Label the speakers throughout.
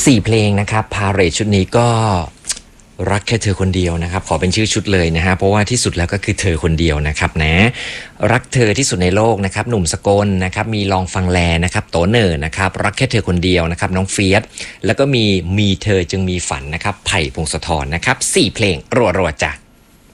Speaker 1: 4 เพลงนะครับพาเหรดชุดนี้ก็รักแค่เธอคนเดียวนะครับขอเป็นชื่อชุดเลยนะฮะเพราะว่าที่สุดแล้วก็คือเธอคนเดียวนะครับนะรักเธอที่สุดในโลกนะครับหนุ่มสกลนะครับมีลองฟังแลนะครับโตเนอร์นะครับรักแค่เธอคนเดียวนะครับน้องเฟียสแล้วก็มีเธอจึงมีฝันนะครับไผ่พงศธรนะครับ4 เพลงรัวๆจ้ะ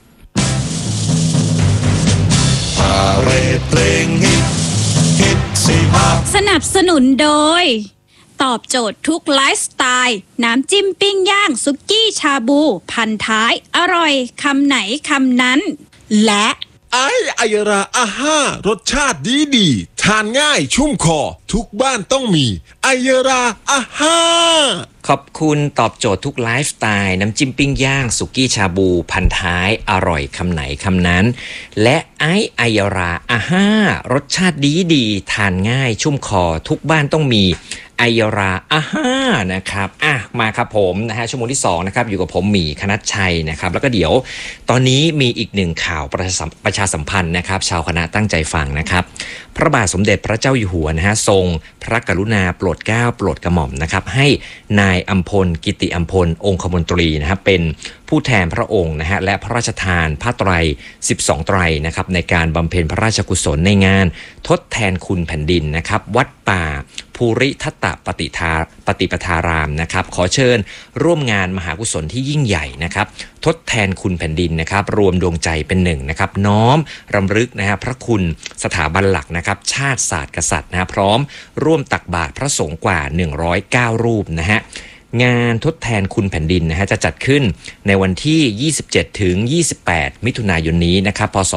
Speaker 2: พาเหรดเพลงฮิต45ส
Speaker 3: นับสนุนโดยตอบโจทย์ทุกไลฟ์สไตล์น้ำจิ้มปิ้งย่างซุกี้ชาบูพันท้ายอร่อยคำไหนคำนั้นและ
Speaker 2: ไอยราอาห้ารสชาติดีทานง่ายชุ่มคอทุกบ้านต้องมีไอยราอาห้า
Speaker 1: ขอบคุณตอบโจทย์ทุกไลฟ์สไตล์น้ำจิ้มปิ้งย่างสุกี้ชาบูพันท้ายอร่อยคำไหนคำนั้นและไอยราอาห้ารสชาติดีทานง่ายชุ่มคอทุกบ้านต้องมีไอยราอาห้านะครับมาครับผมนะฮะชั่วโมงที่2นะครับอยู่กับผมหมีคณัชชัยนะครับแล้วก็เดี๋ยวตอนนี้มีอีกหนึ่งข่าวประชาสัมพันธ์นะครับชาวคณะตั้งใจฟังนะครับพระบาทสมเด็จพระเจ้าอยู่หัวนะฮะทรงพระกรุณาโปรดเกล้าโปรดกระหม่อมนะครับให้นายอัมพลกิติอัมพลองคมนตรีนะครับเป็นผู้แทนพระองค์นะฮะและพระราชทานผ้าไตร12ไตรนะครับในการบำเพ็ญพระราชกุศลในงานทดแทนคุณแผ่นดินนะครับวัดป่าภูริทัตตปฏิปทารามนะครับขอเชิญร่วมงานมหากุศลที่ยิ่งใหญ่นะครับทดแทนคุณแผ่นดินนะครับรวมดวงใจเป็นหนึ่งนะครับน้อมรำลึกนะฮะพระคุณสถาบันหลักนะครับชาติศาสตร์กษัตริย์นะพร้อมร่วมตักบาตรพระสงฆ์กว่า109รูปนะฮะงานทดแทนคุณแผ่นดินนะฮะจะจัดขึ้นในวันที่27ถึง28มิถุนายนนี้นะครับพศ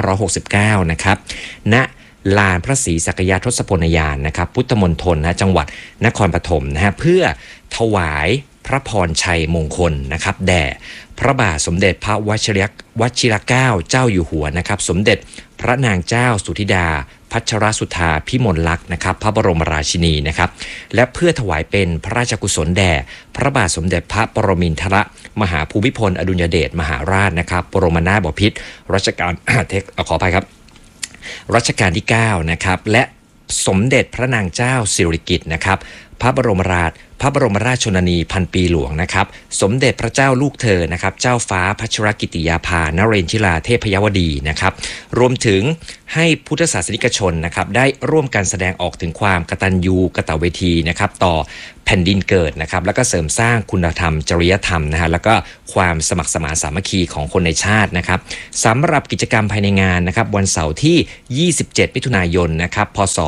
Speaker 1: 2569นะครับณลานพระศรีสักยทศพลยานนะครับพุทธมณฑลนะจังหวัดนครปฐมนะฮะเพื่อถวายพระพรชัยมงคลนะครับแด่พระบาทสมเด็จพระวชิรเกล้าเจ้าอยู่หัวนะครับสมเด็จพระนางเจ้าสุธิดาพัชรสุธาพิมลลักษณ์นะครับพระบรมราชินีนะครับและเพื่อถวายเป็นพระราชกุศลแด่พระบาทสมเด็จพระปรมินทรมหาภูมิพลอดุลยเดชมหาราชนะครับบรมนาถบพิตรรัชกาลขออภัยครับรัชกาลที่9นะครับและสมเด็จพระนางเจ้าสิริกิติ์นะครับพระบรมราชชนนีพันปีหลวงนะครับสมเด็จพระเจ้าลูกเธอนะครับเจ้าฟ้าพัชรกิติยาภานเรนทิราเทพยวดีนะครับรวมถึงให้พุทธศาสนิกชนนะครับได้ร่วมกันแสดงออกถึงความกตัญญูกตเวทีนะครับต่อแผ่นดินเกิดนะครับแล้วก็เสริมสร้างคุณธรรมจริยธรรมนะฮะแล้วก็ความสมัครสมานสามัคคีของคนในชาตินะครับสำหรับกิจกรรมภายในงานนะครับวันเสาร์ที่27มิถุนายนนะครับพศ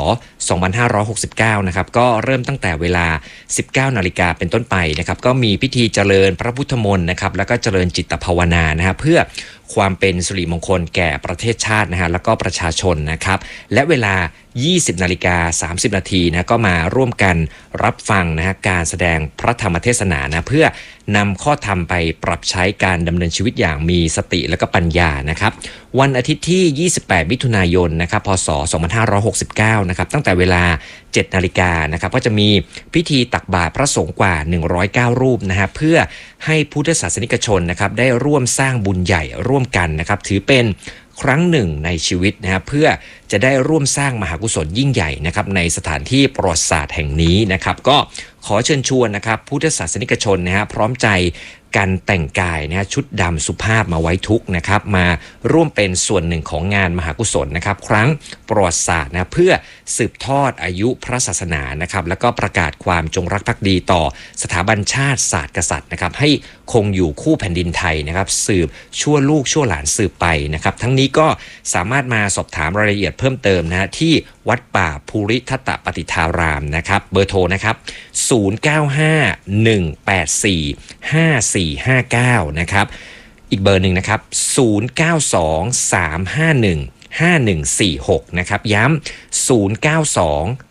Speaker 1: 2569นะครับก็เริ่มตั้งแต่เวลา 19 นาฬิกาเป็นต้นไปนะครับก็มีพิธีเจริญพระพุทธมนต์นะครับแล้วก็เจริญจิตภาวนานะฮะเพื่อความเป็นสิริมงคลแก่ประเทศชาตินะฮะแล้วก็ประชาชนนะครับและเวลา 20 นาฬิกา 30 นาทีนะก็มาร่วมกันรับฟังนะฮะการแสดงพระธรรมเทศนานะเพื่อนำข้อธรรมไปปรับใช้การดำเนินชีวิตอย่างมีสติและก็ปัญญานะครับวันอาทิตย์ที่28มิถุนายนนะครับพศ2569นะครับตั้งแต่เวลา 7 นาฬิกานะครับก็จะมีพิธีตักบาตรพระสงฆ์กว่า109รูปนะฮะเพื่อให้พุทธศาสนิกชนนะครับได้ร่วมสร้างบุญใหญ่ร่วมกันนะครับถือเป็นครั้งหนึ่งในชีวิตนะครับเพื่อจะได้ร่วมสร้างมหากุศลยิ่งใหญ่นะครับในสถานที่ประวัติศาสตร์แห่งนี้นะครับก็ขอเชิญชวนนะครับพุทธศาสนิกชนนะฮะพร้อมใจการแต่งกายนะฮะชุดดำสุภาพมาไว้ทุกข์นะครับมาร่วมเป็นส่วนหนึ่งของงานมหากุศลนะครับครั้งประวัติศาสตร์นะเพื่อสืบทอดอายุพระศาสนานะครับแล้วก็ประกาศความจงรักภักดีต่อสถาบันชาติศาสตร์กษัตริย์นะครับให้คงอยู่คู่แผ่นดินไทยนะครับสืบชั่วลูกชั่วหลานสืบไปนะครับทั้งนี้ก็สามารถมาสอบถามรายละเอียดเพิ่มเติมนะฮะที่วัดป่าภูริทัตตปฏิทารามนะครับเบอร์โทรนะครับ0951845459นะครับอีกเบอร์หนึ่งนะครับ0923515146นะครับย้ำ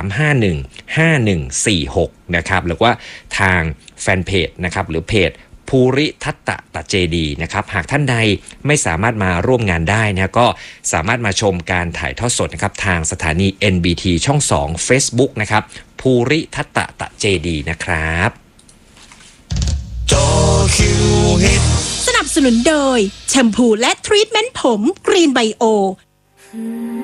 Speaker 1: 0923515146นะครับหรือว่าทางแฟนเพจนะครับหรือเพจภูริทัตตเจดีย์นะครับหากท่านใดไม่สามารถมาร่วมงานได้นะก็สามารถมาชมการถ่ายทอดสดนะครับทางสถานี NBT ช่อง2 Facebook นะครับภูริทัตตเจดีย์นะครับ
Speaker 2: จอคิวฮิต
Speaker 3: สนับสนุนโดยแชมพูและทรีทเมนต์ผมกรีนไบโอ